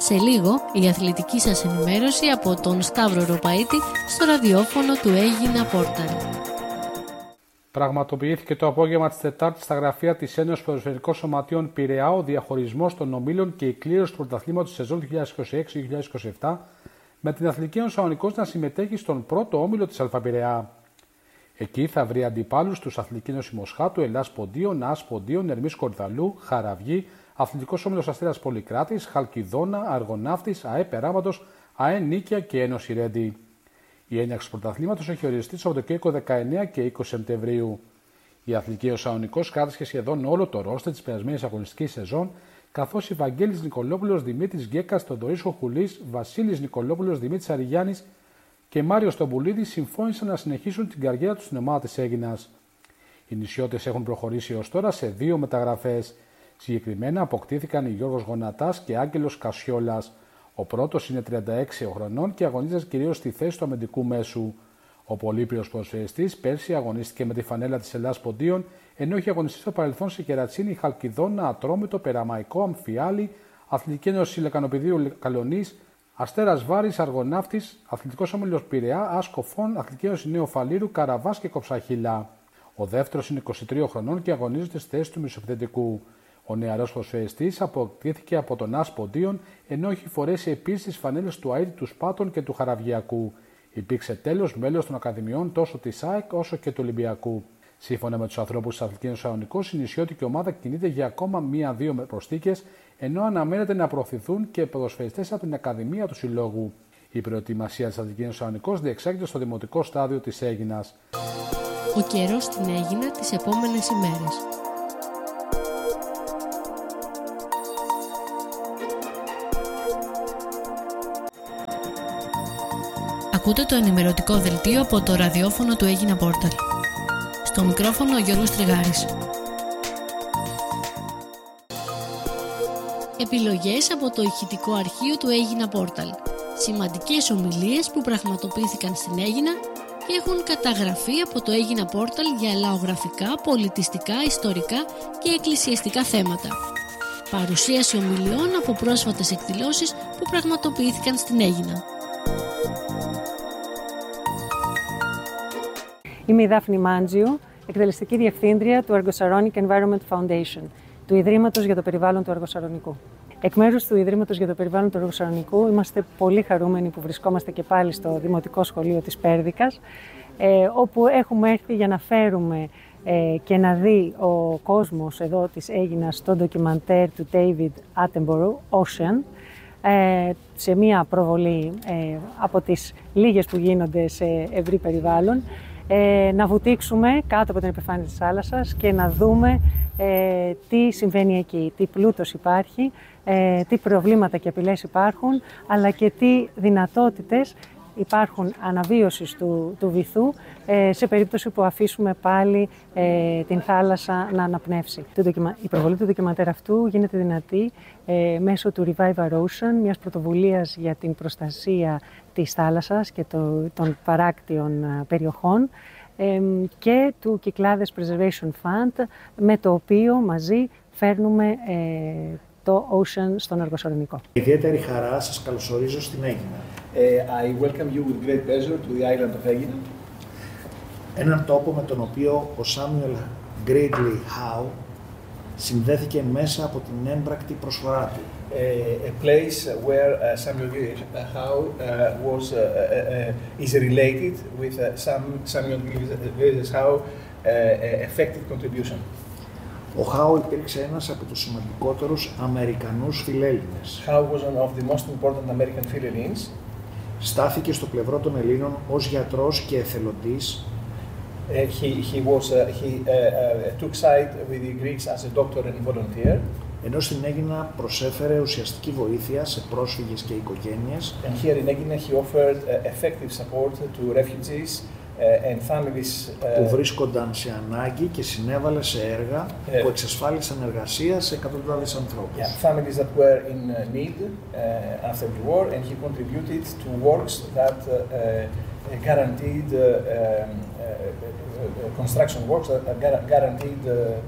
Σε λίγο, η αθλητική σας ενημέρωση από τον Σταύρο Ροπαίτη στο ραδιόφωνο του Έγινα Portal. Πραγματοποιήθηκε το απόγευμα της Τετάρτης στα γραφεία της Ένωσης Ποδοσφαιρικών Σωματείων Πειραιά ο διαχωρισμός των ομίλων και η κλήρωση του πρωταθλήματος της σεζόν 2026-2027 με την Αθλητική Ένωση Σαλονικός να συμμετέχει στον πρώτο όμιλο της ΑΠ. Εκεί θα βρει αντιπάλους τους Αθλητική Ένωση Μοσχάτου, Ελλάς Ποντίων, ΑΣ Ποντίων, Ερμής Κορυδαλού, Χαραυγή, Αθλητικός Όμιλος Αστέρας Πολυκράτης, Χαλκιδόνα, Αργοναύτης, ΑΕ Περάματος, ΑΕ Νίκαια και Ένωση Ρέντι. Η έναρξη του πρωταθλήματος έχει οριστεί το Σαββατοκύριακο 19 και 20 Σεπτεμβρίου. Η Αθλητική Ένωση Σαλονικός κράτησε σχεδόν όλο το ρόστερ της περασμένης αγωνιστικής σεζόν, καθώς οι Βαγγέλης Νικολόπουλος, Δημήτρης Γκέκας, Θοδωρής Χοχουλής, Βασίλης Νικολόπουλος, Δημήτρης Αριγιάννης και Μάριος Τομπουλίδης συμφώνησαν να συνεχίσουν την καριέρα τους στην ομάδα της Έγινας. Οι νησιώτες έχουν προχωρήσει ως τώρα σε 2 μεταγραφές. Συγκεκριμένα αποκτήθηκαν οι Γιώργος Γονατάς και Άγγελος Κασιόλας. Ο πρώτος είναι 36 χρονών και αγωνίζεται κυρίως στη θέση του αμυντικού μέσου. Ο Πολύπυρος ποδοσφαιριστής πέρσι αγωνίστηκε με τη φανέλα της Ελλάς Ποντίων, ενώ είχε αγωνιστεί στο παρελθόν σε Κερατσίνη, Χαλκιδόνα, Ατρόμητο, Περαμαϊκό, Αμφιάλη, Αθλητική Ένωση Λεκανοπηδίου Καλονής, Αστέρας Βάρης, Αργοναύτης, Αθλητικός Όμιλος Πειραιά, Άσκοφων, Αθλητική Ένωση Νέου Φαλήρου, Καραβάς και Κοψαχίλα. Ο δεύτερος είναι 23 χρονών και αγωνίζεται στη θέση του μεσοεπιθετικού. Ο νεαρός ποδοσφαιριστής αποκτήθηκε από τον ΑΣ Ποντίων, ενώ έχει φορέσει επίσης τις φανέλες του ΑΕΤ, του Σπάτων και του Χαραβγιακού. Υπήρξε τέλος μέλος των Ακαδημιών τόσο της ΑΕΚ όσο και του Ολυμπιακού. Σύμφωνα με τους ανθρώπους της Αθλητικής Ένωσης Σαλονικός, η νησιώτικη ομάδα κινείται για ακόμα 1-2 προσθήκες, ενώ αναμένεται να προωθηθούν και ποδοσφαιριστές από την Ακαδημία του Συλλόγου. Η προετοιμασία της Αθλητικής Ένωσης Σαλονικός διεξάγεται στο δημοτικό στάδιο της Έγινας. Ο καιρός στην Έγινα τις επόμενες ημέρες. Ακούτε το ενημερωτικό δελτίο από το ραδιόφωνο του Έγινα Portal. Στο μικρόφωνο ο Γιώργος Τριγάρης. Επιλογές από το ηχητικό αρχείο του Έγινα Portal. Σημαντικές ομιλίες που πραγματοποιήθηκαν στην Έγινα και έχουν καταγραφεί από το Έγινα Portal για λαογραφικά, πολιτιστικά, ιστορικά και εκκλησιαστικά θέματα. Παρουσίαση ομιλιών από πρόσφατες εκδηλώσεις που πραγματοποιήθηκαν στην Έγινα. Είμαι η Δάφνη Μάντζιου, εκτελεστική διευθύντρια του Argosaronic Environment Foundation, του Ιδρύματος για το Περιβάλλον του Αργοσαρονικού. Εκ μέρους του Ιδρύματος για το Περιβάλλον του Αργοσαρονικού είμαστε πολύ χαρούμενοι που βρισκόμαστε και πάλι στο Δημοτικό Σχολείο της Πέρδικας, όπου έχουμε έρθει για να φέρουμε και να δει ο κόσμος εδώ της Έγινας στο ντοκιμαντέρ του David Attenborough, Ocean, σε μία προβολή από τις λίγες που γίνονται σε ευρύ περιβάλλον, να βουτήξουμε κάτω από την επιφάνεια της θάλασσας και να δούμε τι συμβαίνει εκεί, τι πλούτος υπάρχει, τι προβλήματα και απειλές υπάρχουν, αλλά και τι δυνατότητες υπάρχουν αναβίωσης του βυθού σε περίπτωση που αφήσουμε πάλι την θάλασσα να αναπνεύσει. Η προβολή του ντοκιμαντέρ αυτού γίνεται δυνατή μέσω του Revive Our Ocean, μιας πρωτοβουλίας για την προστασία της θάλασσας και των παράκτιων περιοχών, και του Κυκλάδες Preservation Fund, με το οποίο μαζί φέρνουμε το Ocean στον Αργοσαρονικό. Ιδιαίτερη χαρά σας καλωσορίζω στην Έγινα. I welcome you with great pleasure to the island of Έγινα. Έναν τόπο με τον οποίο ο Samuel Gridley Howe συνδέθηκε μέσα από την έμπρακτη προσφορά του. A place where Samuel Howe is related with Samuel Gridley Howe effective contribution. Ο Howe υπήρξε ένας από τους σημαντικότερους Αμερικανούς φιλέλληνες. Howe was one of the most important American Philhellenes. Στάθηκε στο πλευρό των Ελλήνων ως γιατρός και εθελοντής. He took side with the Greeks as a doctor and volunteer. Ενώ στην Έγινα προσέφερε ουσιαστική βοήθεια σε πρόσφυγες και οικογένειες. And here in Έγινα he offered effective support to refugees and families που βρίσκονταν σε ανάγκη και συνέβαλε σε έργα που εξασφάλισαν εργασία σε εκατοντάδες ανθρώπους. Yeah, families that were in need after the war, and he contributed to works that guaranteed construction works that guaranteed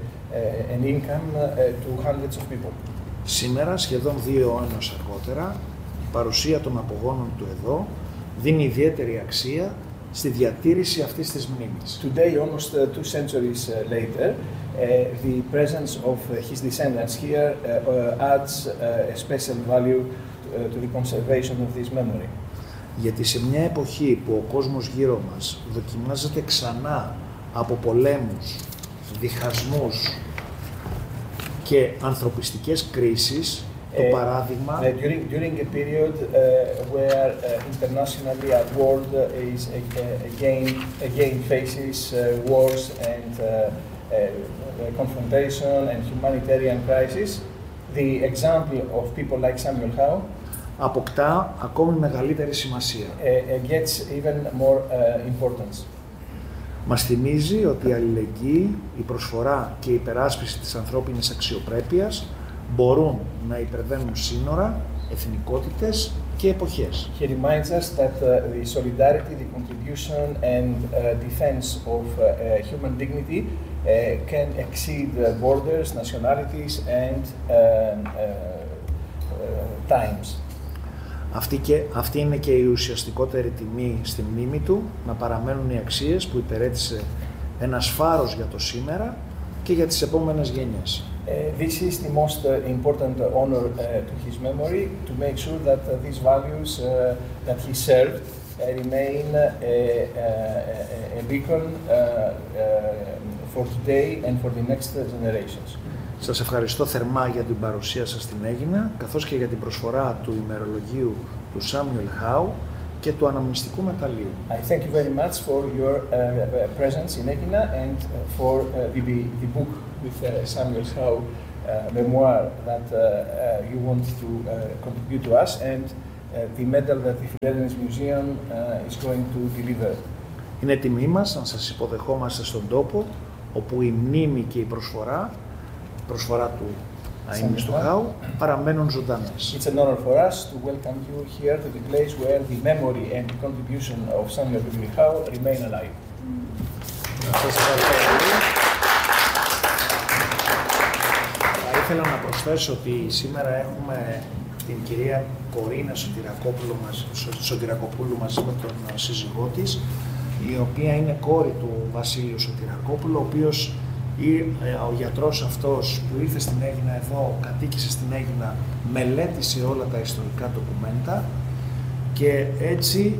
an income to hundreds of people. Σήμερα, σχεδόν 2 αιώνες αργότερα, παρουσία των απογόνων του εδώ δίνει ιδιαίτερη αξία στη διατήρηση αυτής της μνήμης. Today, almost 2 centuries later, the presence of his descendants here adds a special value to the conservation of this memory. Γιατί σε μια εποχή που ο κόσμος γύρω μας δοκιμάζεται ξανά από πολέμους, διχασμούς και ανθρωπιστικές κρίσεις, το παράδειγμα... During a period where internationally our world is again faces wars and confrontation and humanitarian crisis, the example of people like Samuel Howe αποκτά ακόμη μεγαλύτερη σημασία. Gets even more importance. Μας θυμίζει ότι η αλληλεγγύη, η προσφορά και η υπεράσπιση της ανθρώπινης αξιοπρέπειας μπορούν να υπερβαίνουν σύνορα, εθνικότητες και εποχές. He reminds us that the solidarity, the contribution and defense of human dignity can exceed borders, nationalities and times. Αυτή είναι και η ουσιαστικότερη τιμή στη μνήμη του, να παραμένουν οι αξίες που υπηρέτησε ένας φάρος για το σήμερα και για τις επόμενες γενιές. This is the most important honor to his memory, to make sure that these values that he served remain a beacon for today and for the next generations. Σας ευχαριστώ θερμά για την παρουσία σας στην Αίγινα, καθώς και για την προσφορά του ημερολογίου του Samuel Howe και του αναμνηστικού μεταλλείου. I thank you very much for your presence in Aegina and for the book with Samuel Howe memoir that you want to contribute to us and the medal that the Philhellenes Museum is going to deliver. Είναι τιμή μας να σας υποδεχόμαστε στον τόπο όπου η μνήμη και η προσφορά του αείμνηστου Howe παραμένουν ζωντανές. It's an honor for us to welcome you here to the place where the memory and the contribution of Samuel Howe remain alive. Σας ευχαριστώ πολύ. Θα ήθελα να προσθέσω ότι σήμερα έχουμε την κυρία Κορίνα Σωτηρακοπούλου μαζί με τον σύζυγό της, η οποία είναι κόρη του Βασίλειου Σωτηρακόπουλου, ο οποίος ο γιατρός αυτός που ήρθε στην Αίγινα εδώ, κατοίκησε στην Αίγινα, μελέτησε όλα τα ιστορικά ντοκουμέντα και έτσι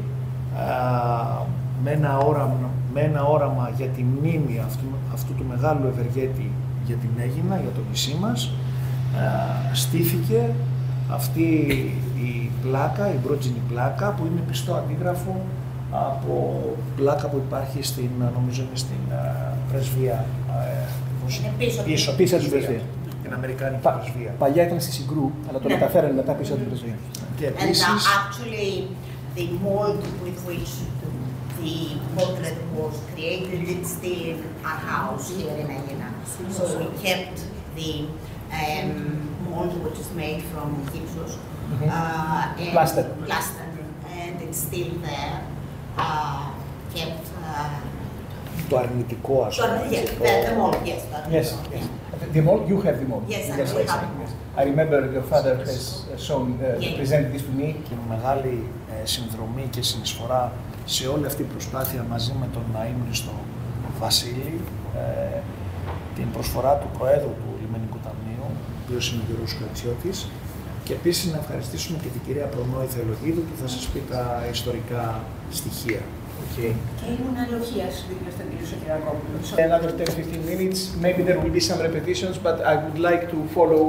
με ένα όραμα για τη μνήμη αυτού του μεγάλου ευεργέτη για την Αίγινα, για το νησί μας, στήθηκε αυτή η πλάκα, η μπρότζινη πλάκα, που είναι πιστό αντίγραφο από πλάκα που υπάρχει νομίζω είναι στην πρεσβεία, πίσω από την πρεσβεία. Την Αμερικάνικη πρεσβεία. Παλιά ήταν στη Συγκρού, αλλά το μεταφέρανε μετά πίσω από την πρεσβεία. Και επίσης, actually the mold with which the portrait was created, it's still in our house here in Aegina. So we kept the mold which is made from gypsum, plaster, and it's still there. Kept το αρνητικό, ας πούμε. The mold, yes. Yes. The mold, you have the mold. Yes, I have. I remember your father has shown, presented this to me. Και μεγάλη συνδρομή και συνεισφορά σε όλη αυτή την προσπάθεια μαζί με τον αείμνηστο Βασίλη, την προσφορά του Προέδρου του Λιμενικού Ταμείου, ο οποίος είναι ο Γιώργος Κρατσιώτης, και επίσης να ευχαριστήσουμε και την κυρία Προνόη Θεολογίδου που θα σας πει τα ιστορικά στοιχεία. Και ήμουν αλοχίας δίπλα στον κύριο Σωτηρακόπουλο. Another 10-15 minutes, maybe there will be some repetitions, but I would like to follow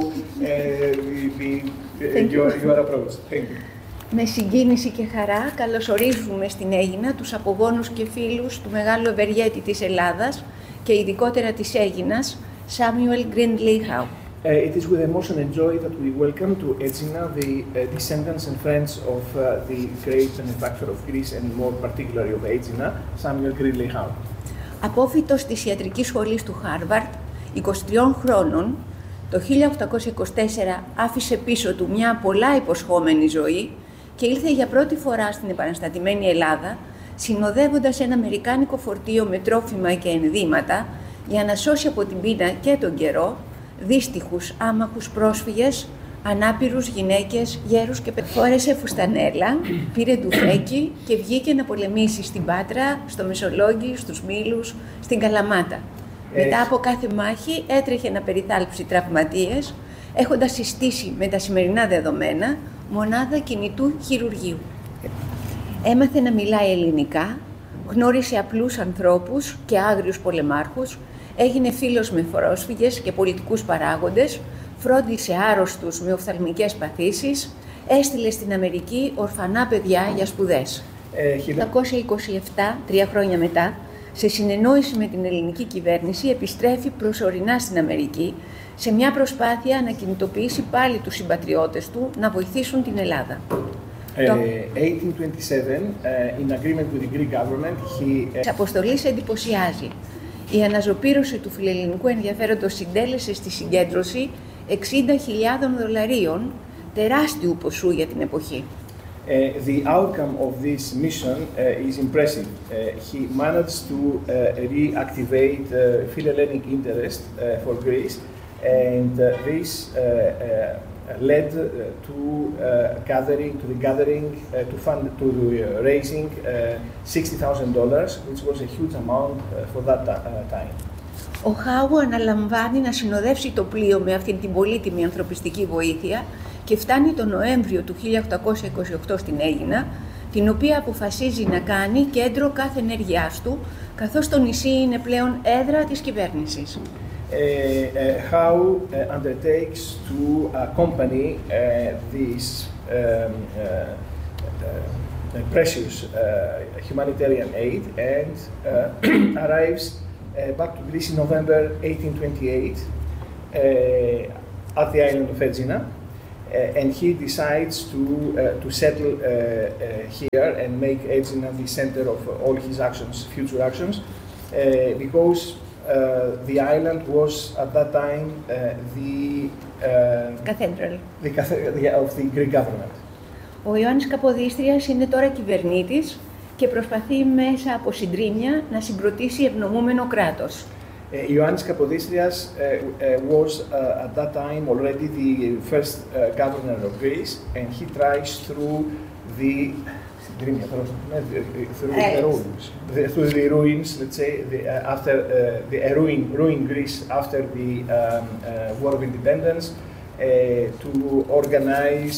your approach. Thank you. Με συγκίνηση και χαρά καλωσορίζουμε στην Αίγινα τους απογόνους και φίλους του μεγάλου ευεργέτη της Ελλάδας και ειδικότερα της Αίγινας, Samuel Grindley Howe. It is with emotion and joy that we welcome to Aegina the descendants and friends of the great benefactor of Greece and more particularly of Aegina, Samuel Grindley Howe. Απόφοιτος της ιατρικής σχολής του Χάρβαρντ, 23 χρόνων, το 1824 άφησε πίσω του μια πολλά υποσχόμενη ζωή και ήλθε για πρώτη φορά στην επαναστατημένη Ελλάδα, συνοδεύοντας ένα αμερικάνικο φορτίο με τρόφιμα και ενδύματα για να σώσει από την πείνα και τον καιρό δύστιχους άμαχους πρόσφυγες ανάπηρους, γυναίκες, γέρους και παιδιά. Φόρεσε φουστανέλα, πήρε τουφέκι και βγήκε να πολεμήσει στην Πάτρα, στο Μεσολόγγι, στους Μήλους, στην Καλαμάτα. Μετά από κάθε μάχη έτρεχε να περιθάλψει τραυματίες, έχοντας συστήσει με τα σημερινά δεδομένα μονάδα κινητού χειρουργείου. Έμαθε να μιλάει ελληνικά, γνώρισε απλούς ανθρώπους και άγριους πολεμάρχους, έγινε φίλος με πρόσφυγες και πολιτικούς παράγοντες, φρόντισε άρρωστους με οφθαλμικές παθήσεις, έστειλε στην Αμερική ορφανά παιδιά για σπουδές. Το 1927, 3 χρόνια μετά, σε συνεννόηση με την ελληνική κυβέρνηση, επιστρέφει προσωρινά στην Αμερική, σε μια προσπάθεια να κινητοποιήσει πάλι τους συμπατριώτες του να βοηθήσουν την Ελλάδα. 1827, in agreement with the Greek government, Της αποστολής εντυπωσιάζει. Η αναζωπήρωση του φιλελληνικού ενδιαφέροντος συντέλεσε στη συγκέντρωση $60.000, τεράστιου ποσού για την εποχή. The outcome of this mission is impressive. He managed to reactivate Phil-Hellenic interest for Greece, and this led to raising $60,000, which was a huge amount for that time. Ο Χάου αναλαμβάνει να συνοδεύσει το πλοίο με αυτήν την πολύτιμη ανθρωπιστική βοήθεια και φτάνει τον Νοέμβριο του 1828 στην Αίγινα, την οποία αποφασίζει να κάνει κέντρο κάθε ενέργειάς του, καθώς το νησί είναι πλέον έδρα της κυβέρνησης. How undertakes to accompany this precious humanitarian aid and arrives back to Greece in November 1828 at the island of Aegina, and he decides to settle here and make Aegina the center of all his actions, future actions, because the island was at that time the cathedral of the Greek government. Ο Ιωάννης Καποδίστριας είναι τώρα κυβερνήτης και προσπαθεί μέσα από συντρίμμια να συγκροτήσει ευνομούμενο κράτος. Ioannis Kapodistrias was at that time already the first governor of Greece, and he tries through the ruins, let's say, after the ruined Greece after the War of Independence, to organize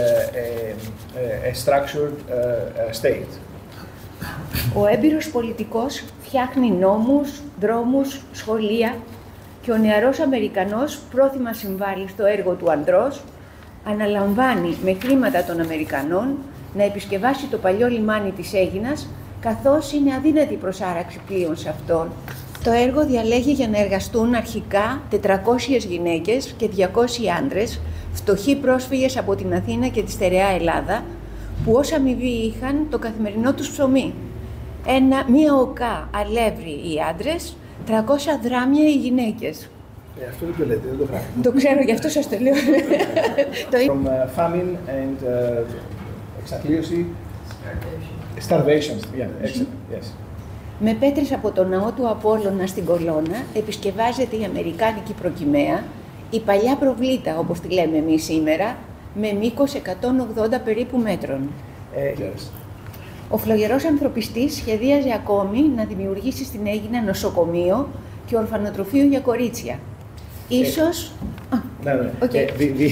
a structured state. Ο έμπειρος πολιτικός φτιάχνει νόμους, δρόμους, σχολεία και ο νεαρός Αμερικανός πρόθυμα συμβάλλει στο έργο του ανδρός, αναλαμβάνει με χρήματα των Αμερικανών να επισκευάσει το παλιό λιμάνι της Αίγινας, καθώς είναι αδύνατη η προσάραξη πλοίων σε αυτόν. Το έργο διαλέγει για να εργαστούν αρχικά 400 γυναίκες και 200 άντρες, φτωχοί πρόσφυγες από την Αθήνα και τη στερεά Ελλάδα, που ως αμοιβή είχαν το καθημερινό τους ψωμί. Μία οκά αλεύρι οι άντρες, 300 δράμια οι γυναίκες. Αυτό δεν το λέτε, δεν το γράφω. Το ξέρω, γι' αυτό σας το λέω. From famine and εξαθλίωση, starvation. Yeah, yes. Με πέτρες από το ναό του Απόλλωνα στην Κολώνα επισκευάζεται η αμερικάνικη προκυμαία, η παλιά προβλήτα όπως τη λέμε εμείς σήμερα, με μήκος 180 περίπου μέτρων. Yes. Ο φλογερός ανθρωπιστής σχεδίαζε ακόμη να δημιουργήσει στην Αίγινα νοσοκομείο και ορφανοτροφείο για κορίτσια. Ίσως... Okay.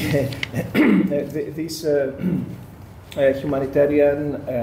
This humanitarian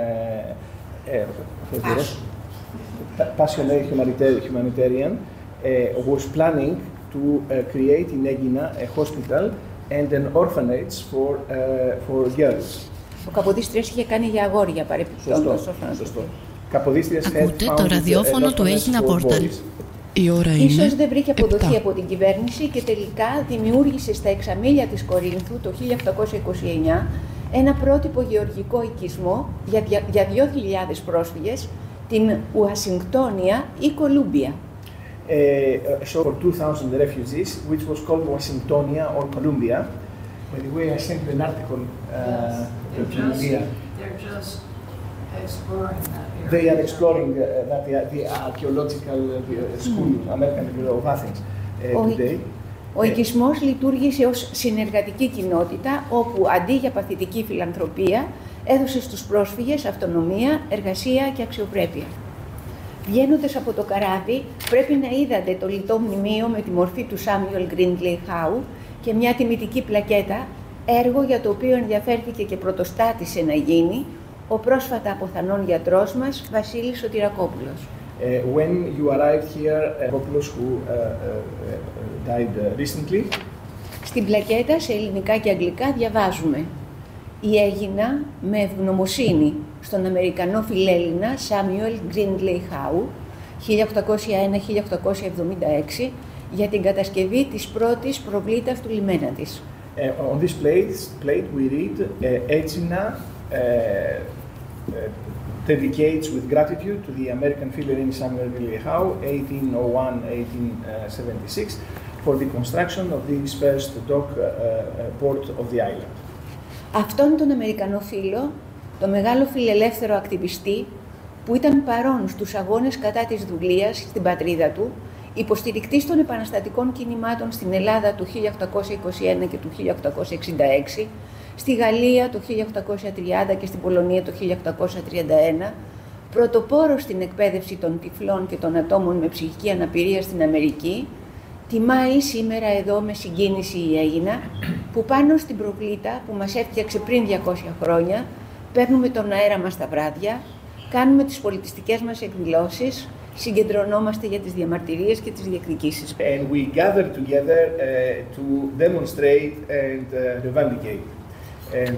passionate humanitarian was planning to create in Aegina a hospital and an orphanage for girls. Ο Καποδίστριας είχε κάνει για αγόρια παρεπιπτόντως. Σωστό. Ακούτε το ραδιόφωνο του Aegina Portal. Η ώρα είναι Ίσως δεν βρήκε αποδοχή 7. από την κυβέρνηση και τελικά δημιούργησε στα εξαμήλια της Κορίνθου το 1829 ένα πρότυπο γεωργικό οικισμό για 2.000 πρόσφυγες, την Ουασιγκτόνια ή Κολούμπια. So for 2,000 refugees, which was called Washingtonia or Columbia. By the way, I sent you an article to India. They're just exploring that area. They are exploring the archaeological school, American Bureau of Athens, today. Ο οικισμός λειτουργήσε ως συνεργατική κοινότητα, όπου αντί για παθητική φιλανθρωπία, έδωσε στους πρόσφυγες αυτονομία, εργασία και αξιοπρέπεια. Βγαίνοντας από το καράβι, πρέπει να είδατε το λιτό μνημείο με τη μορφή του Σάμιουελ Γκρίντλεϊ Χάου και μια τιμητική πλακέτα, έργο για το οποίο ενδιαφέρθηκε και πρωτοστάτησε να γίνει ο πρόσφατα αποθανών γιατρός μας, Βασίλης Σωτηρακόπουλος. When you arrived here, Kopoulos, who died recently. Στην πλακέτα, σε ελληνικά και αγγλικά, διαβάζουμε «Η Αίγινα με ευγνωμοσύνη στον Αμερικανό φιλέλληνα Σάμιουελ Γκρίντλεϊ Χάου, 1801-1876, για την κατασκευή της πρώτης προβλήτας του λιμένα της». On this plate we read Aegina dedicates with gratitude to the American Philerin Samuel Ghirley Howe, 1801-1876, for the construction of this first dock port of the island. Αυτόν τον Αμερικανό φίλο, το μεγάλο φιλελεύθερο ακτιβιστή, που ήταν παρόν στους αγώνες κατά της δουλείας στην πατρίδα του, υποστηρικτής των επαναστατικών κινημάτων στην Ελλάδα του 1821 και του 1866, στη Γαλλία το 1830 και στην Πολωνία το 1831, πρωτοπόρος στην εκπαίδευση των τυφλών και των ατόμων με ψυχική αναπηρία στην Αμερική, τιμάει σήμερα εδώ με συγκίνηση η Αίγινα, που πάνω στην προβλήτα που μας έφτιαξε πριν 200 χρόνια, παίρνουμε τον αέρα μας τα βράδια, κάνουμε τις πολιτιστικές μας εκδηλώσεις, συγκεντρωνόμαστε για τις διαμαρτυρίες και τις διεκδικήσεις. And we gather together to demonstrate and revindicate. And,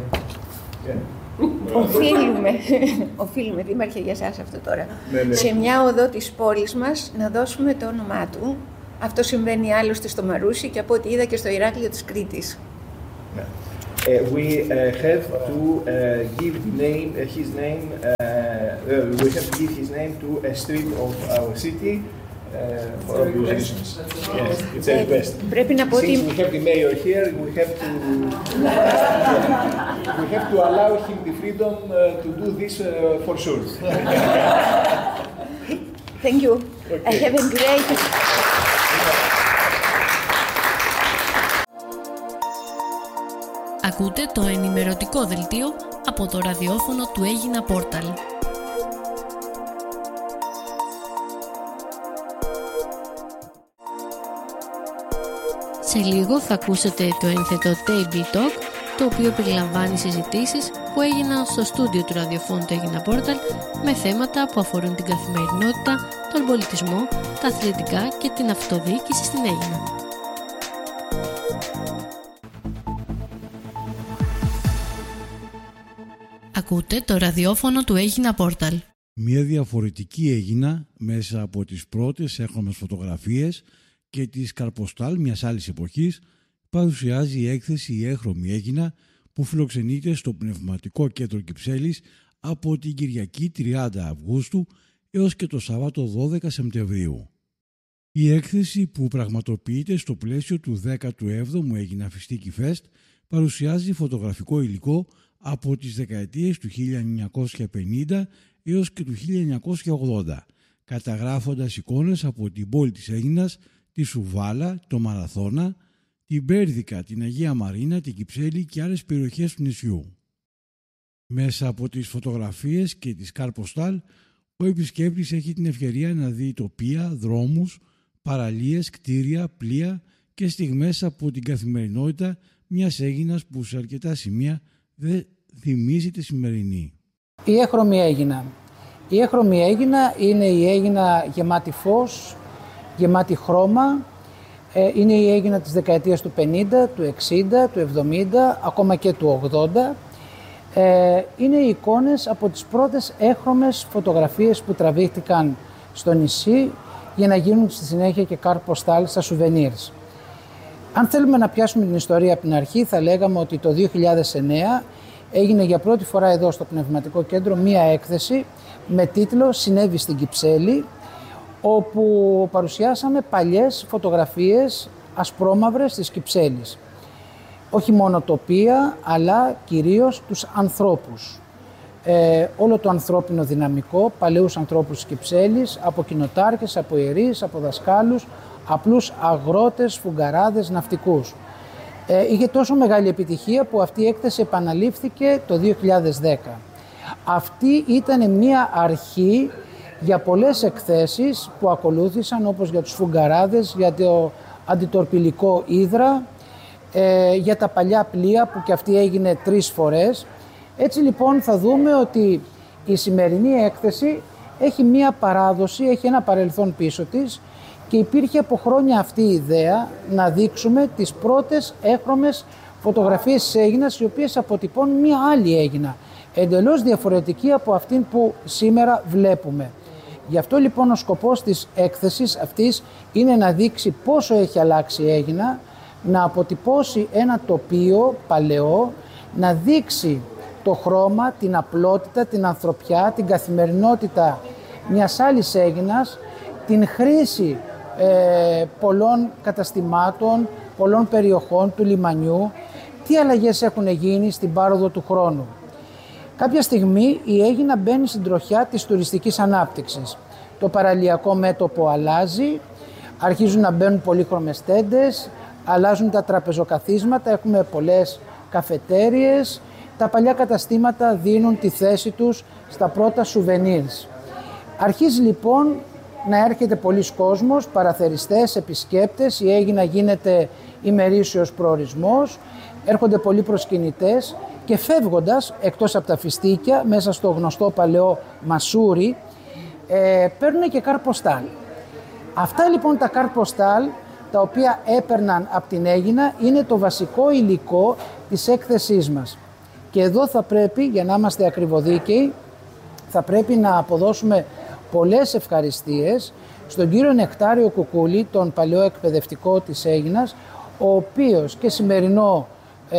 Οφείλουμε, Δήμαρχε, για εσάς αυτό τώρα, σε μια οδό της πόλης μας να δώσουμε το όνομά του. Αυτό συμβαίνει άλλωστε στο Μαρούσι και από ό,τι είδα και στο Ηράκλειο της Κρήτης. We have to give his name. We have to give his name to a street of our city for obvious reasons. Yes, it's a request. Πρέπει να πω ότι since we have the mayor here, we have to allow him the freedom to do this for sure. Thank you. I have a great. Ακούτε το ενημερωτικό δελτίο από το ραδιόφωνο του Αίγινα Πόρταλ. Σε λίγο θα ακούσετε το ένθετο Table Talk, το οποίο περιλαμβάνει συζητήσεις που έγιναν στο στούντιο του ραδιοφώνου του Αίγινα Πόρταλ με θέματα που αφορούν την καθημερινότητα, τον πολιτισμό, τα αθλητικά και την αυτοδιοίκηση στην Αίγινα. Ακούτε το ραδιόφωνο του Αίγινα Πόρταλ. Μια διαφορετική Αίγινα μέσα από τις πρώτες έχρωμες φωτογραφίες και τις καρποστάλ μιας άλλης εποχής παρουσιάζει η έκθεση «Η έχρωμη Αίγινα» που φιλοξενείται στο Πνευματικό Κέντρο Κυψέλης από την Κυριακή 30 Αυγούστου έως και το Σάββατο 12 Σεπτεμβρίου. Η έκθεση, που πραγματοποιείται στο πλαίσιο του 17ου Αίγινα Φιστίκι Φεστ, παρουσιάζει φωτογραφικό υλικό από τις δεκαετίες του 1950 έως και του 1980, καταγράφοντας εικόνες από την πόλη της Αίγινας, τη Σουβάλα, το Μαραθώνα, την Πέρδικα, την Αγία Μαρίνα, την Κυψέλη και άλλες περιοχές του νησιού. Μέσα από τις φωτογραφίες και τις καρποστάλ, ο επισκέπτης έχει την ευκαιρία να δει τοπία, δρόμους, παραλίες, κτίρια, πλοία και στιγμές από την καθημερινότητα μιας Αίγινας που σε αρκετά σημεία δεν θυμίζει τη σημερινή. Η έχρωμη Αίγινα. Η έχρωμη Αίγινα είναι η Αίγινα γεμάτη φως, γεμάτη χρώμα. Είναι η Αίγινα της δεκαετίας του 50, του 60, του 70, ακόμα και του 80. Είναι οι εικόνες από τις πρώτες έχρωμες φωτογραφίες που τραβήχτηκαν στο νησί για να γίνουν στη συνέχεια και καρποστάλ στα σουβενίρς. Αν θέλουμε να πιάσουμε την ιστορία από την αρχή, θα λέγαμε ότι το 2009 έγινε για πρώτη φορά εδώ στο Πνευματικό Κέντρο μία έκθεση με τίτλο «Συνέβη στην Κυψέλη», όπου παρουσιάσαμε παλιές φωτογραφίες ασπρόμαυρες της Κυψέλης. Όχι μόνο τοπία, αλλά κυρίως τους ανθρώπους. Όλο το ανθρώπινο δυναμικό, παλαιούς ανθρώπους της Κυψέλης, από κοινοτάρχες, από ιερείς, από δασκάλους, απλούς αγρότες, φουγκαράδες, ναυτικούς. Είχε τόσο μεγάλη επιτυχία που αυτή η έκθεση επαναλήφθηκε το 2010. Αυτή ήταν μια αρχή για πολλές εκθέσεις που ακολούθησαν, όπως για τους φουγκαράδες, για το αντιτορπιλικό ύδρα, για τα παλιά πλοία που και αυτή έγινε 3 φορές. Έτσι λοιπόν θα δούμε ότι η σημερινή έκθεση έχει μία παράδοση, έχει ένα παρελθόν πίσω της και υπήρχε από χρόνια αυτή η ιδέα να δείξουμε τις πρώτες έχρωμες φωτογραφίες της Αίγινας, οι οποίες αποτυπώνουν μία άλλη Αίγινα, εντελώς διαφορετική από αυτήν που σήμερα βλέπουμε. Γι' αυτό λοιπόν ο σκοπός της έκθεσης αυτής είναι να δείξει πόσο έχει αλλάξει η Αίγινα, να αποτυπώσει ένα τοπίο παλαιό, να δείξει το χρώμα, την απλότητα, την ανθρωπιά, την καθημερινότητα μιας άλλης Αίγινας, την χρήση πολλών καταστημάτων, πολλών περιοχών του λιμανιού, τι αλλαγές έχουν γίνει στην πάροδο του χρόνου. Κάποια στιγμή η Αίγινα μπαίνει στην τροχιά της τουριστικής ανάπτυξης. Το παραλιακό μέτωπο αλλάζει, αρχίζουν να μπαίνουν πολύχρωμες τέντες, αλλάζουν τα τραπεζοκαθίσματα, έχουμε πολλές καφετέριες, τα παλιά καταστήματα δίνουν τη θέση τους στα πρώτα σουβενίρς. Αρχίζει λοιπόν να έρχεται πολλής κόσμος, παραθεριστές, επισκέπτες, η Αίγινα γίνεται ημερήσιος προορισμός, έρχονται πολλοί προσκυνητές και φεύγοντας εκτός από τα φιστίκια μέσα στο γνωστό παλαιό Μασούρι παίρνουν και καρποστάλ. Αυτά λοιπόν τα καρποστάλ τα οποία έπαιρναν από την Αίγινα είναι το βασικό υλικό της έκθεσής μας. Και εδώ θα πρέπει, για να είμαστε ακριβοδίκαιοι, θα πρέπει να αποδώσουμε πολλές ευχαριστίες στον κύριο Νεκτάριο Κουκούλη, τον παλαιό εκπαιδευτικό της Αίγινας, ο οποίος και σημερινό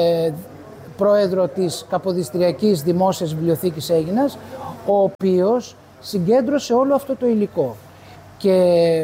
πρόεδρο της Καποδιστριακής Δημόσιας Βιβλιοθήκης Αίγινας, ο οποίος συγκέντρωσε όλο αυτό το υλικό. Και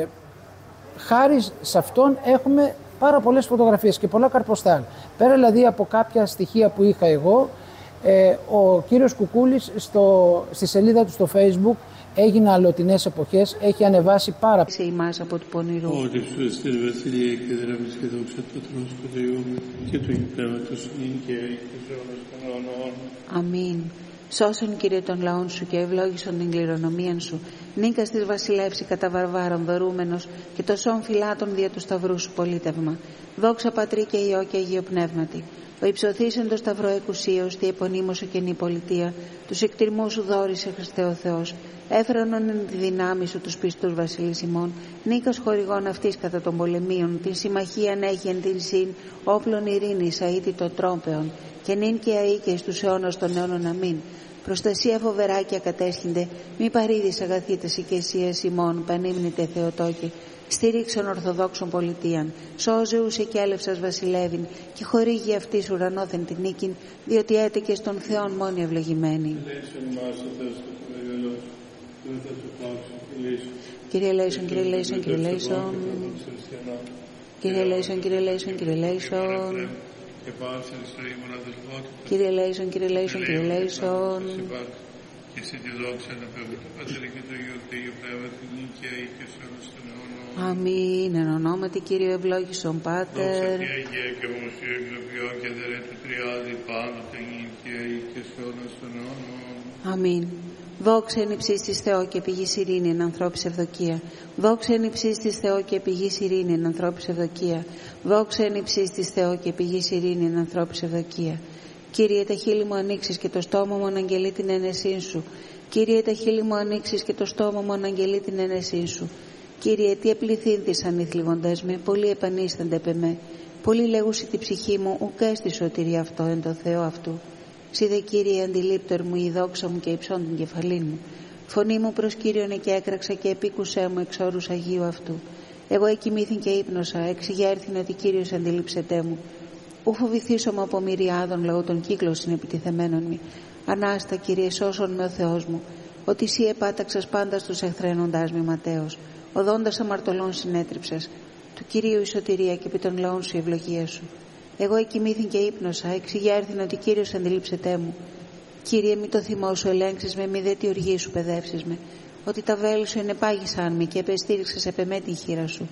χάρη σε αυτόν έχουμε πάρα πολλές φωτογραφίες και πολλά καρποστάλ. Πέρα δηλαδή από κάποια στοιχεία που είχα εγώ, ο κύριος Κουκούλης στη σελίδα του στο Facebook Αίγινα Αλλοτινές Εποχές έχει ανεβάσει πάρα σε εμάς από του πονηρού. Ότι σου στην βασιλεία και δράμεις και δόξα του Πατρός του Θεού και του Πνεύματος νυν και εις αιώνας των αιώνων. Αμήν. Σώσον Κύριε των λαών σου και ευλόγησον την κληρονομία σου. Νίκας της βασιλεύση κατά βαρβάρων βαρούμενος και τοσών φυλάτων δια του σταυρού σου πολίτευμα. Δόξα Πατρί και Υιό και Αγίο Πνεύματι. Ο υψωθήσεν το σταυρό εκουσίως, τη επωνύμωσο καινή πολιτεία, τους εκτιρμούς σου δόρισε Χριστέ ο Θεός. Έφρανον εν τη δυνάμει σου τους πιστούς βασιλείς ημών, νίκας χορηγών αυτής κατά των πολεμίων, την συμμαχίαν έχει εν την συν, όπλων ειρήνης αίτητο τρόμπεων, και νυν και αεί και εις τους αιώνας των αιώνων αμήν. Προστασία φοβερά και ακατέσχυνται, μη παρήδεις αγαθήτες οικεσίας ημών, πανύμνητε Θεοτόκε. Στήριξον Ορθοδόξων πολιτείαν, σώζε ους εκέλευσας βασιλεύειν και χορήγει αυτής ουρανόθεν την νίκην, διότι έτεκε στον Θεόν μόνοι ευλογημένοι. Κύριε Λέησον, Κύριε Λέησον, Κύριε Λέησον. Κύριε Λέησον, Κύριε Λέησον, Κύριε Λέησον. Κύριε Λέησον, Κύριε Λέησον, Κύριε Λέησον. Και σε τη δόξα να πέμπω του Πατέρα και του Υιού και Αγίου Πνεύματος νυν και αεί και εις αιώνας των αιώνων. Αμήν. Εν ονόματι Κύριε ευλόγησον Πάτερ. Δόξα Τί Αγία και ομοσία ευλογιό και δερέ του Τριάδη πάντοτε νυν και αεί και εις αιώνας των αιώνων. Αμήν. Δόξα εν υψής της Θεό και πηγής ειρήνη εν ανθρώπης ευδοκία. Δόξα εν υψής της Θεό και πηγής ειρήνη εν ανθρώπης ευδοκία. Δόξα εν υψής της Θεό και πηγής ειρήνη εν ανθρώπης ευδοκία. Κύριε, τα χείλη μου ανοίξεις και το στόμα μου αναγγελεί την ένεσή σου. Κύριε, τα χείλη μου ανοίξεις και το στόμα μου αναγγελεί την ένεσή σου. Κύριε, τι επληθύνθησαν οι θλιβοντές με, πολλοί επανίστανται επ' εμέ. Πολλοί λέγουσι τη ψυχή μου, ουκ έστι σωτηρία αυτό εν το Θεό αυτού. Ξίδε Κύριε, αντιλήπτορ μου η δόξα μου και υψών την κεφαλήν μου. Φωνή μου προς Κύριον και έκραξα και επίκουσέ μου εξ όρους Αγίου αυτού. Εγώ εκοιμήθην και ύπνωσα, εξηγέρθην ότι Κύριος αντιλήψετέ μου. Ου φοβηθήσομαι από μυριάδων λαού των κύκλων συνεπιτιθεμένων μη. Ανάστα, Κύριε, σώσον με ο Θεός μου, ότι εσύ επάταξας πάντα στους εχθρένοντάς μη Ματέος, οδόντας αμαρτωλών συνέτριψας, του Κυρίου η σωτηρία και επί των λαών σου η ευλογία σου. Εγώ εκοιμήθην και ύπνωσα, εξηγέρθην ότι Κύριος αντιλήψετέ μου. Κύριε, μη το θυμό σου ελέγξεις με, μη δε τη οργή σου παιδεύσεις με, ότι τα βέλη σου ενεπάγησαν με και επεστήριξες επ' εμέ την χείρα σου.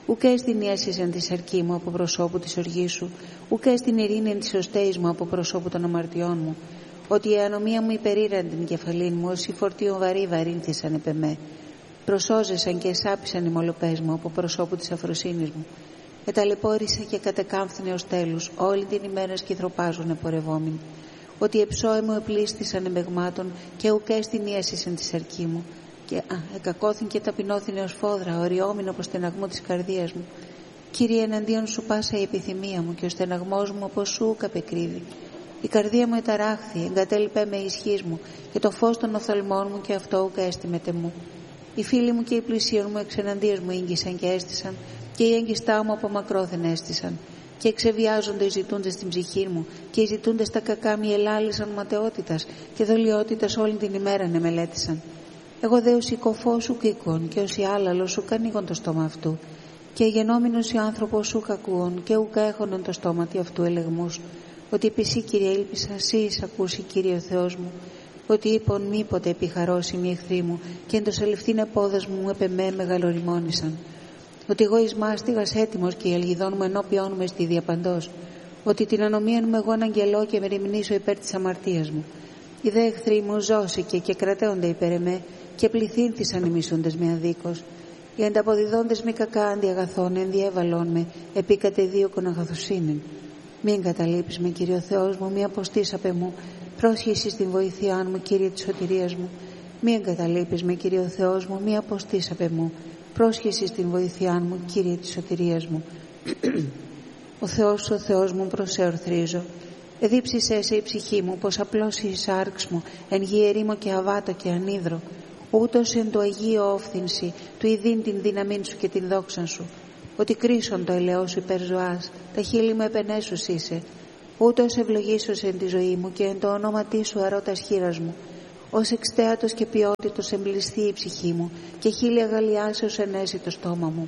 ουκέ στην ιέσισεν τη αρκή μου από προσώπου της οργής σου, ουκέ στην ειρήνη της οστέης μου από προσώπου των αμαρτιών μου. Ότι η ανομία μου υπερήραν την κεφαλήν μου, όσοι φορτίων βαρύ βαρύνθησαν επ' εμέ. Προσώζεσαν και εσάπησαν οι μολοπές μου από προσώπου της αφροσύνης μου. Εταλαιπώρησα και κατεκάμφθηνε ως τέλους, όλη την ημέρα σκυθροπάζουν επορευόμενοι. Ότι εψώε μου επλήστησαν εμπεγμάτων και ουκέ στην ιέσισεν τη αρκή μου. Και εκακώθην και ταπεινώθην ως φόδρα, οριόμην όπως στεναγμό της καρδίας μου. Κύριε, εναντίον σου πάσα η επιθυμία μου και ο στεναγμός μου από σου καπεκρύβει. Η καρδία μου εταράχθη, εγκατέλειπε με ισχύς μου και το φως των οφθαλμών μου και αυτό ουκ έστιμεται μου. Οι φίλοι μου και οι πλησίον μου εξεναντίας μου ήγγισαν και έστησαν και οι έγκιστά μου από μακρόθεν έστησαν. Και εξεβιάζονται οι ζητούντες στην ψυχή μου και οι ζητούντες τα κακά μη ελάλησαν ματαιότητας και δολιότητας όλη την ημέρα με μελέτησαν. Εγώ δε ως οικοφός σου κοίκον και ως η άλαλος σου κανίγον το στόμα αυτού και γενόμενος η άνθρωπος σου κακούον και ουκ έχωνον το στόμα τι αυτού ελεγμούς. Ότι επί σύ, Κύριε, ήλπισα, σύ εισακούσι, Κύριε ο Θεός μου, ότι είπον μήποτε επιχαρώσει μη εχθροί μου και εν το σαλευθήν επόδας μου επ' εμέ μεγαλοριμόνησαν. Ότι εγώ εις μάστιγας έτοιμος και η αλγιδόν μου ενώπιόν μου στη διαπαντός. Ότι την ανομίαν μου εγώ αναγγελώ και με ρημνήσω υπέρ της αμαρτίας μου. Οι δε εχθροί μου ζώσηκε και κρατέονται υπέρ εμέ και πληθύνθησαν οι μισούντες με αδίκως. Οι ανταποδιδόντες μη κακά αντιαγαθών ενδιέβαλόν με επί κατεδίωκον αγαθοσύνην. Μην καταλείπεις με, Κύριε ο Θεός μου, μη αποστήσαπε μου, πρόσχεσαι στην βοήθειά μου, Κύριε της σωτηρίας μου. Μην καταλείπεις με, Κύριε ο Θεός μου, μη αποστήσαπε μου, πρόσχεσαι στην βοήθειά μου, Κύριε της σωτηρίας μου. Ο Θεός μου προσεορθρίζω. Εδίψησέ σε η ψυχή μου, πως απλώς η σάρξ μου, εν γη ερήμο και αβάτο και ανίδρο. Ούτως εν το Αγίο όφθηνση, του ειδήν την δύναμήν σου και την δόξαν σου. Ότι κρίσον το ελαιό σου υπέρ ζωάς, τα χείλη μου επενέσους είσαι. Ούτως ευλογήσος εν τη ζωή μου και εν το ονόματί σου αρώτας χείρας μου. Ως εξτέατος και ποιότητος εμπληστεί η ψυχή μου και χείλη αγαλιάσεως ενέσει το στόμα μου.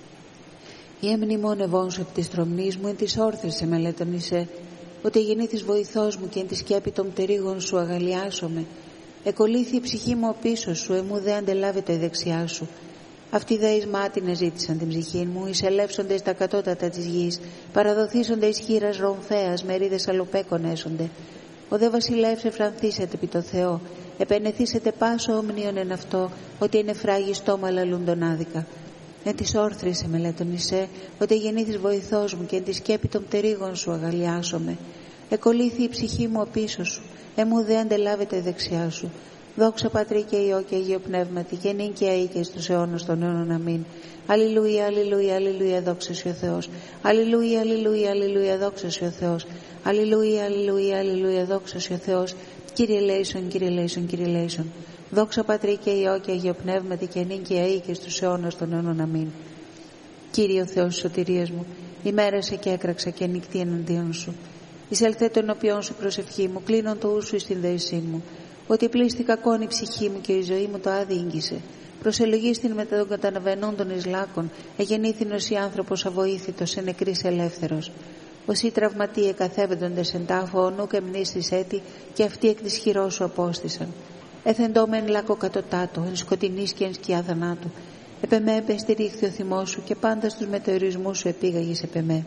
Η εμνημόνευόν σου επ' της τρομνής μου εν της όρθρης σε μελέτωνησε. Ότι γεννήθης βοηθός μου και εν τη σκέπη των πτερίγων σου αγαλιάσομαι. Εκολύθη η ψυχή μου πίσω σου, εμού δε αντελάβεται η δεξιά σου. Αυτοί δε εις μάτινες ζήτησαν την ψυχή μου, εισελεύσονται στα κατώτατα της γης, παραδοθήσονται εις χείρας ρομφέας, μερίδες αλοπέκων έσονται. Ο δε βασιλεύς εφρανθήσετε επί το Θεό, επενεθήσετε πάσο ομνίον εν αυτό, ότι είναι φράγι στόμα λαλούν τον άδικα. Εν της όρθρης σε μελέτωνησέ, ότι γεννήθης βοηθός μου και εν τη σκέπη των πτερίγων σου αγαλιάσομαι. Εκολύθη η ψυχή μου πίσω σου, εμού δε αντελάβεται η δεξιά σου. Δόξα Πατρί και Υιό και Αγίο Πνεύματι και νυν και αεί και στους αιώνας των αιώνων. Αμήν. Αλληλούια, αλληλούια, αλληλούια, δόξα σου ο Θεός. Αλληλούια, αλληλούια, αλληλούια, δόξα σου ο Θεός. Αλληλούια, αλληλούια, αλληλούια, δόξα σου ο Θεός. Κύριε ελέησον, Κύριε ελέησον, Κύριε ελέησον. Δόξα Πατρί και Υιό και Αγίο Πνεύματι και νυν και αεί και στους αιώνας των αιώνων. Αμήν. Κύριε ο Θεός της σωτηρίας μου, ημέρασε και έκραξα και νυχτή εναντίον σου. Εισελθέ τον οποίον σου προσευχή μου, κλείνον το ου σου εις την δεησή μου. Ότι πλήστη κακόν η ψυχή μου και η ζωή μου το άδει ήγγισε. Προσελογίστην μετά των καταναβαινόντων εις λάκων, εγεννήθην η άνθρωπος αβοήθητος, εν νεκρής ελεύθερος. Όσοι τραυματίε εκαθέβεντοντες εν τάφο, ονούκ εμνήσεις έτη, και αυτοί εκ της χειρός σου απόστησαν. Έθεντό εν λάκο κατωτάτο, εν σκοτεινής και εν σκιά θανάτου. Επεμέ επεστηρίχθη ο θυμός σου και πάντα στους μετεωρισμούς σου επήγαγες επεμέ.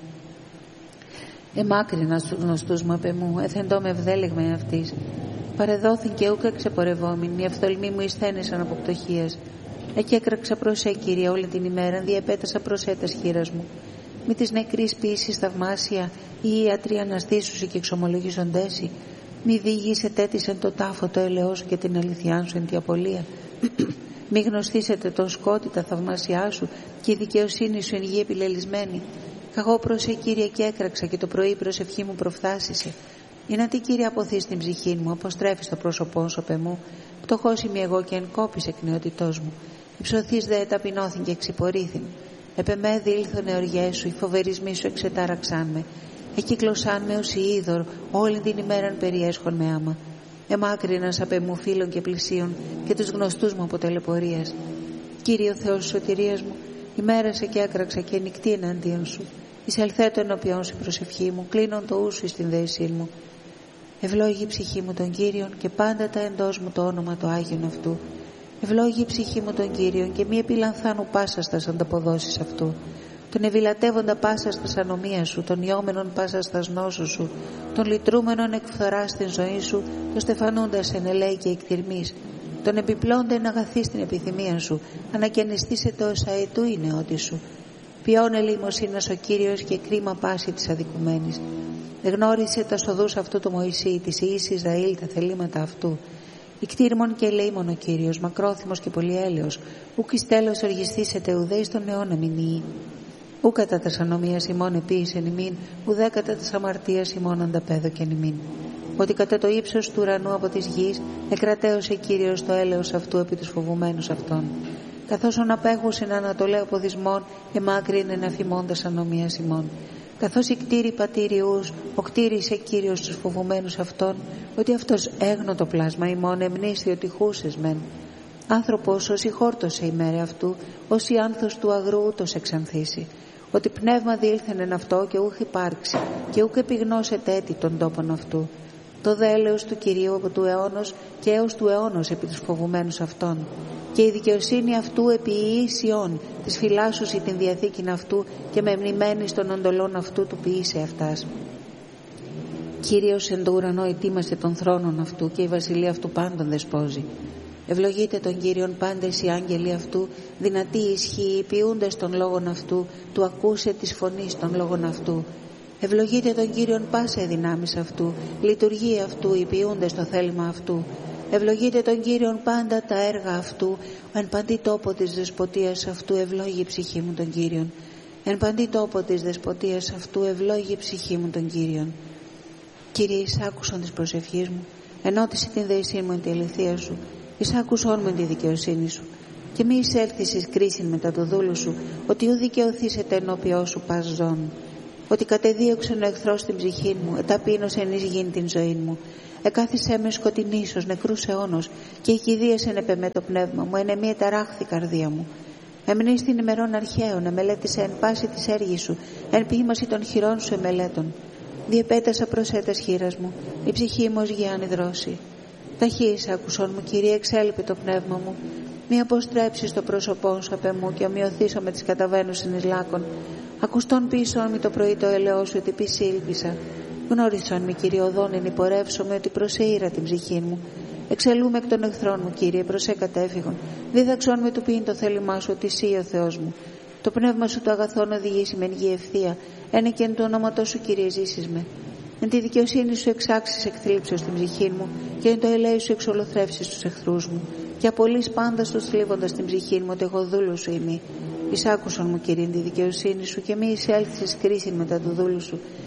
Εμάκρινα στους γνωστούς μου επεμού, έθεντό με ευδέλεγμα αυτής. Παρεδόθην και ούκα ξεπορευόμην, οι ευθολμοί μου εισθένησαν από πτωχίας. Εκέκραξα προς Κύριε όλη την ημέρα, διεπέτασα προς έτας χείρας μου. Μη της νεκρής ποιήσης θαυμάσια, οι ιατροί αναστήσουσι και εξομολογήσοντέσι. Μη διηγήσε τέτησεν το τάφο το ελαιό σου και την αληθειά σου εν τη απολία. Μη γνωστήσετε τον σκότη τα θαυμάσια σου και η δικαιοσύνη σου εν γη επιλελισμένη. Καγώ προς Κύριε και έκραξα και το πρωί η προσευχή μου προφθάσισε. Είναι τι, Κύριε, αποθεί στην ψυχή μου, αποστρέφει το πρόσωπό σου πε μου. Πτωχός είμαι εγώ και εν κόπης εκ νεότητός μου. Υψωθείς δε ταπεινώθην και εξυπορήθην. Επεμέ διήλθον οργές σου, οι φοβερισμοί σου εξετάραξάν με. Εκύκλωσάν με ως είδωρ, όλη την ημέραν περιέσχον με άμα. Εμάκρυνας απ' εμού φίλων και πλησίων και τους γνωστούς μου από ταλαιπωρίας. Κύριε ο Θεός της σωτηρίας μου, ημέρασε και άκραξα και νυχτή εναντίον σου. Εισελθέ το ενώπιόν σου προσευχή μου, κλείνον το ούσου στην δέησή μου. Ευλόγη η ψυχή μου τον Κύριον και πάντα τα εντός μου το όνομα το Άγιον αυτού. Ευλόγη η ψυχή μου τον Κύριον και μη επιλανθάνου πάσα στα ανταποδόσεις αυτού. τον ευηλατεύοντα πάσα στα ανομία σου, τον ιόμενον πάσα στα νόσου σου, τον λυτρούμενον εκφθορά στην ζωή σου, τον στεφανούντα εν ελέη και εκτιρμής, τον επιπλώντα εν αγαθή στην επιθυμία σου, ανακαινιστήσετε ως αετού η νεότη σου. Ποιόν ελεημοσύνας ο Κύριος και κρίμα πάση της αδικουμένης. Εγνώρισε τα σοδούς αυτού το Μωυσή, της Ιης Ισραήλ τα θελήματα αυτού. Ικτήρμον και ελεήμον ο Κύριος, μακρόθυμος και πολυέλεος, ουκ εις τέλος οργιστήσετε ουδέ εις τον αιώνα μηνύει. Ου κατά τας ανομίας ημών επίησεν ημίν, ουδέ κατά τας αμαρτίας ημών ανταπέδοκεν ημίν. Ότι κατά το ύψος του ουρανού από της γης εκρατέωσε Κύριος το έλεος αυτού επί τους φοβουμένους αυτών. Καθώς ον απέχουσιν ανατολέ αποδισμών, εμάκρυν εν αφημώντας ανομίας ημών. Καθώς η κτήρη πατήριους, ο κτήρισε Κύριος τους φοβουμένους αυτών, ότι αυτός έγνω το πλάσμα ημών εμνήσθη ότι χούσες μεν. Άνθρωπος όσοι χόρτωσε ημέρε αυτού, όσοι άνθος του αγρού ούτως εξανθήσει. Ότι πνεύμα διήλθεν εν αυτό και ούχ υπάρξει, και ούχ επιγνώσεται έτη των τόπων αυτού. Το δέλεος του Κυρίου από του αιώνος και έως του αιώνος επί τους φοβουμένους αυτών. Και η δικαιοσύνη αυτού επί Ιησιών, της φυλάσσουσι την διαθήκην αυτού και με μνημένης των οντολών αυτού του ποιήσε αυτάς. Κύριος εν το ουρανό ετοίμασε των θρόνων αυτού και η βασιλεία αυτού πάντων δεσπόζει. Ευλογείτε τον Κύριον πάντες οι άγγελοι αυτού, δυνατοί ισχύοι, ποιούντες των λόγων αυτού, του ακούσε της φωνής των λόγων αυτού. Ευλογείτε τον Κύριον πάσα δυνάμεις αυτού, λειτουργεί αυτού, οι ποιούντες το θέλημα αυτού. Ευλογείτε τον Κύριον πάντα τα έργα αυτού, εν παντή τόπο της δεσποτείας αυτού ευλόγει η ψυχή μου τον Κύριον. Εν παντή τόπο της δεσποτείας αυτού ευλόγει η ψυχή μου τον Κύριον. Κύριε, εισάκουσον της προσευχής μου, ενώτισε την δεησή μου εν τη αληθεία σου, εισάκουσον μου εν τη δικαιοσύνη σου. Και μη εισέλθεις εις κρίσιν μετά το δούλου σου, ότι ου δικαιωθήσετε ενώπιό σου πας ζών. Ότι κατεδίωξεν ο εχθρός την ψυχή μου, εταπείνωσεν εις γην την ζωή μου. Εκάθισέ με σκοτεινής ως νεκρούς αιώνος και εκηδίασεν επ' εμέ το πνεύμα μου, εν εμή εταράχθη καρδία μου. Εμνείς την ημερών αρχαίων, εμελέτησε εν πάση της έργης σου, εν ποίημαση των χειρών σου εμελέτων. Διεπέτασα προσέτας χείρας μου, η ψυχή μου ως γιάννη δρόση. Ταχύς άκουσον μου, Κύριε, εξέλιπε το πνεύμα μου. Μη αποστρέψεις το πρόσωπό σου απ' εμού και ομοιωθήσω με τις καταβαίνουσιν εις λάκων. Ακουστών πίσω μη το πρωί το ελαιό σου, ότι πισή ήλπισα. Γνώρισον μη, Κύριε, οδόν εν υπορεύσομαι, ότι προσεήρα την ψυχή μου. Εξελούμε εκ των εχθρών μου, Κύριε, προσέ κατέφυγον. Δίδαξον με του ποιήν το θέλημά σου, ότι εσύ ο Θεός μου. Το πνεύμα σου το αγαθόν οδηγήσει με εν γη ευθεία. Ένε και εν του ονόματός σου, Κύριε, ζήσεις με. Εν τη δικαιοσύνη σου εξάξεις εκθλίψεως την ψυχή μου και εν το ελέη σου εξολοθρεύσεις τους εχθρούς μου. Και απολύς πάντα στους θλίβοντας την ψυχή μου, ότι εγώ δούλου σου είμαι. Εισάκουσον μου, Κύριε, τη δικαιοσύνη σου και μη εισέλθεις εις κρίσιν μετά του δούλου σου.